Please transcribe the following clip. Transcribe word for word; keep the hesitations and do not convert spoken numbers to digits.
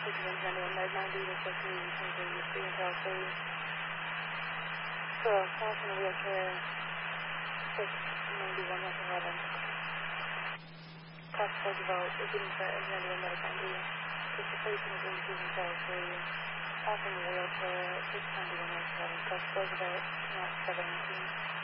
six one twenty-one, nine ninety, request me twenty three and twelve three. So, pass in a wheelchair, six ninety-one, one eleven. Cost Roosevelt, eighteen ninety-one, medical D. Six patient is in two and twelve three. Pass in a wheelchair, six ninety-one, one eleven. Cost Roosevelt, not seven nineteen.